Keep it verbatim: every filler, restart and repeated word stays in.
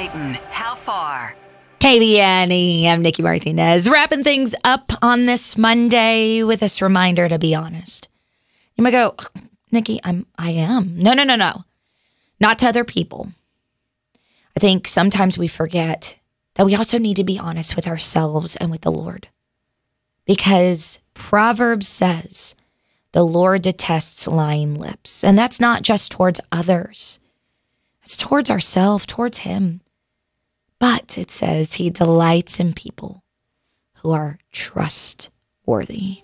Dayton, how far? K B N E, I'm Nikki Martinez, wrapping things up on this Monday with this reminder to be honest. You might go, Nikki, I'm, I am. No, no, no, no. Not to other people. I think sometimes we forget that we also need to be honest with ourselves and with the Lord. Because Proverbs says the Lord detests lying lips. And that's not just towards others. It's towards ourselves, towards him. But it says he delights in people who are trustworthy.